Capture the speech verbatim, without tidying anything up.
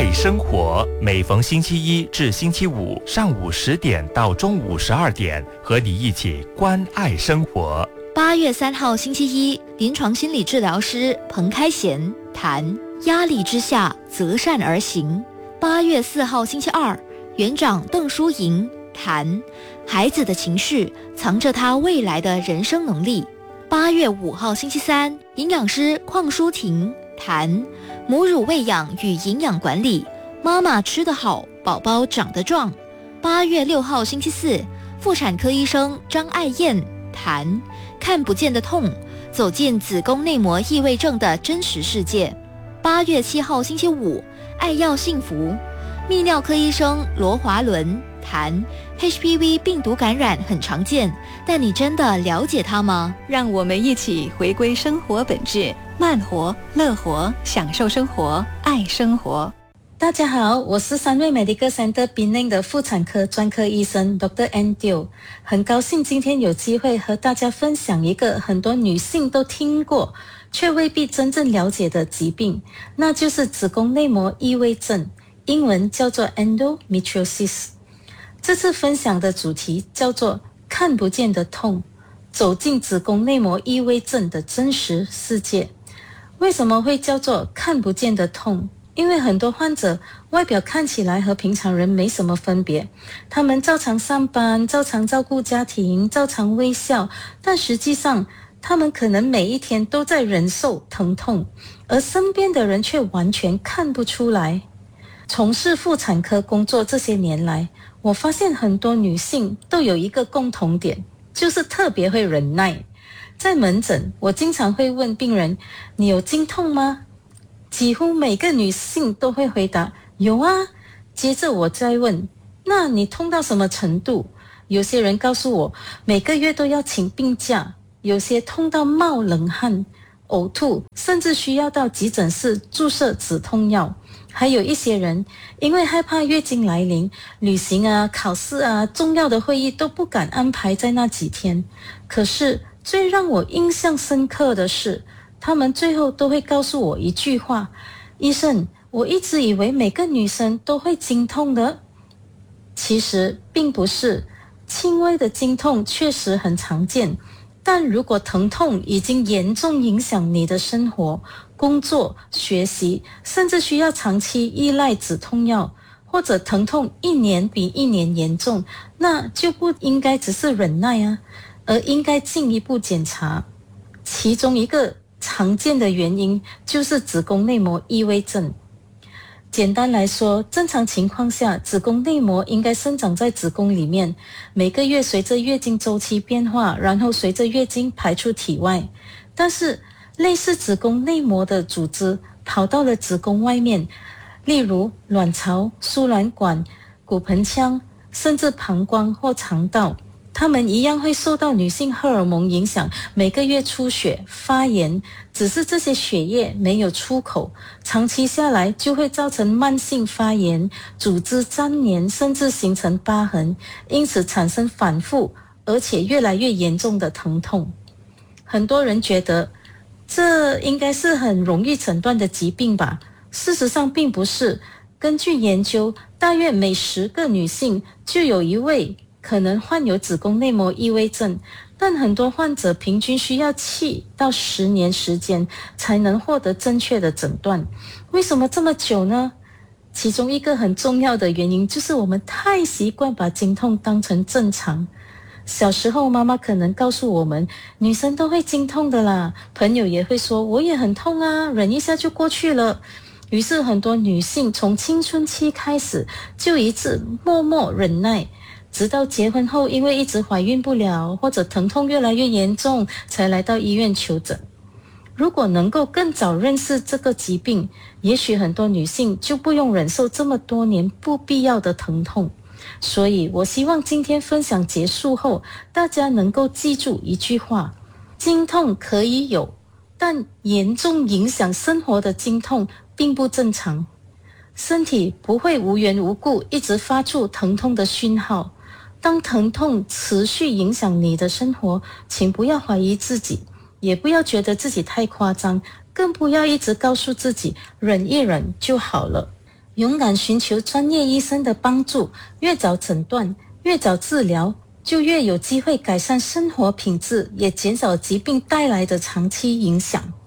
爱生活，每逢星期一至星期五上午十点到中午十二点，和你一起关爱生活。 八月三号星期一，临床心理治疗师彭开贤谈压力之下择善而行。八月四号星期二，园长邓淑莹谈孩子的情绪藏着他未来的人生能力。八月五号星期三，营养师邝淑婷谈母乳喂养与营养管理，妈妈吃得好，宝宝长得壮。八月六号星期四，妇产科医生张爱燕谈看不见的痛，走进子宫内膜异位症的真实世界。八月七号星期五，爱要幸福，泌尿科医生罗华伦谈 H P V 病毒感染很常见，但你真的了解它吗？ 让我们一起回归生活本质，慢活、乐活，享受生活，爱生活。 大家好，我是三位 Medical Center Penang 的妇产科专科医生 Doctor Andrew， 很高兴今天有机会和大家分享一个很多女性都听过却未必真正了解的疾病，那就是子宫内膜异位症，英文叫做 endometriosis。 这次分享的主题叫做看不见的痛，走进子宫内膜异位症的真实世界。为什么会叫做看不见的痛？因为很多患者外表看起来和平常人没什么分别，他们照常上班，照常照顾家庭，照常微笑，但实际上他们可能每一天都在忍受疼痛，而身边的人却完全看不出来。从事妇产科工作这些年来，我发现很多女性都有一个共同点，就是特别会忍耐。在门诊，我经常会问病人，你有经痛吗？几乎每个女性都会回答有啊。接着我再问，那你痛到什么程度？有些人告诉我每个月都要请病假，有些痛到冒冷汗、呕吐，甚至需要到急诊室注射止痛药。还有一些人因为害怕月经来临，旅行啊、考试啊、重要的会议都不敢安排在那几天。可是最让我印象深刻的是，他们最后都会告诉我一句话，医生，我一直以为每个女生都会经痛的。其实并不是，轻微的经痛确实很常见，但如果疼痛已经严重影响你的生活、工作、学习，甚至需要长期依赖止痛药，或者疼痛一年比一年严重，那就不应该只是忍耐啊，而应该进一步检查。其中一个常见的原因就是子宫内膜异位症。简单来说，正常情况下，子宫内膜应该生长在子宫里面，每个月随着月经周期变化，然后随着月经排出体外。但是类似子宫内膜的组织跑到了子宫外面，例如卵巢、输卵管、骨盆腔，甚至膀胱或肠道，它们一样会受到女性荷尔蒙影响，每个月出血、发炎，只是这些血液没有出口，长期下来就会造成慢性发炎、组织粘连，甚至形成疤痕，因此产生反复而且越来越严重的疼痛。很多人觉得这应该是很容易诊断的疾病吧？事实上并不是。根据研究，大约每十个女性就有一位可能患有子宫内膜异位症，但很多患者平均需要七到十年时间才能获得正确的诊断。为什么这么久呢？其中一个很重要的原因就是我们太习惯把经痛当成正常。小时候妈妈可能告诉我们，女生都会经痛的啦，朋友也会说我也很痛啊，忍一下就过去了。于是很多女性从青春期开始就一直默默忍耐，直到结婚后因为一直怀孕不了，或者疼痛越来越严重，才来到医院求诊。如果能够更早认识这个疾病，也许很多女性就不用忍受这么多年不必要的疼痛。所以我希望今天分享结束后，大家能够记住一句话，经痛可以有，但严重影响生活的经痛并不正常。身体不会无缘无故一直发出疼痛的讯号。当疼痛持续影响你的生活，请不要怀疑自己，也不要觉得自己太夸张，更不要一直告诉自己忍一忍就好了。 勇敢寻求专业医生的帮助，越早诊断，越早治疗，就越有机会改善生活品质，也减少疾病带来的长期影响。